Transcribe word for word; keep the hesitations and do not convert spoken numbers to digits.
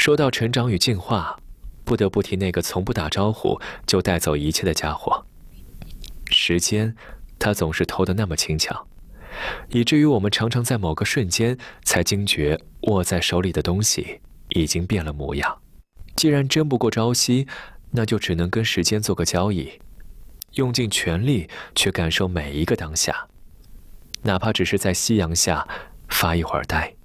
说到成长与进化，不得不提那个从不打招呼就带走一切的家伙。时间，它总是偷得那么轻巧，以至于我们常常在某个瞬间才惊觉握在手里的东西已经变了模样。既然争不过朝夕，那就只能跟时间做个交易，用尽全力去感受每一个当下，哪怕只是在夕阳下发一会儿呆。